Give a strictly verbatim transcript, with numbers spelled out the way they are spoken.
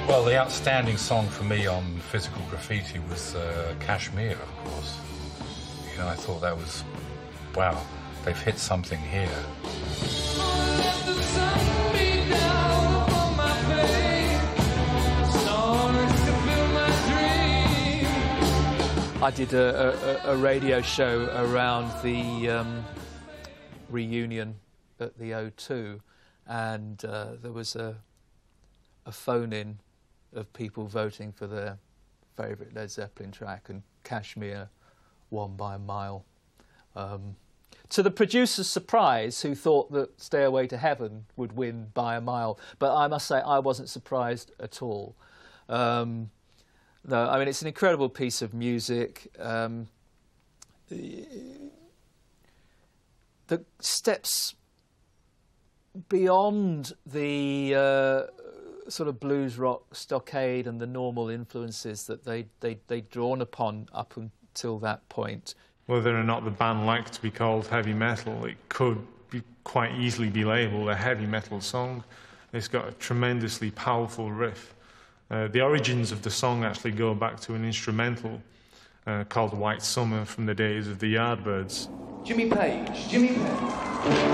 Well, the outstanding song for me on Physical Graffiti was uh, Kashmir, of course. You know, I thought that was, wow, they've hit something here. I did a, a, a radio show around the um, reunion at the O two, and uh, there was a, a phone-in of people voting for their favourite Led Zeppelin track, and Kashmir won by a mile. Um, to the producer's surprise, who thought that Stairway to Heaven would win by a mile, but I must say I wasn't surprised at all. Um, no, I mean, it's an incredible piece of music. Um, the steps beyond the uh, sort of blues rock stockade and the normal influences that they, they, they'd drawn upon up until that point. Whether or not the band liked to be called heavy metal, it could be quite easily be labelled a heavy metal song. It's got a tremendously powerful riff. Uh, the origins of the song actually go back to an instrumental uh, called White Summer from the days of the Yardbirds. Jimmy Page, Jimmy Page.